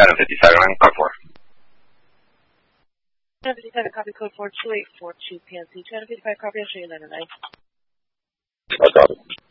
Channel 57, code 4. Channel 57, copy code 42842 PNC. Channel 55, copy, I'll show you 909. No problem.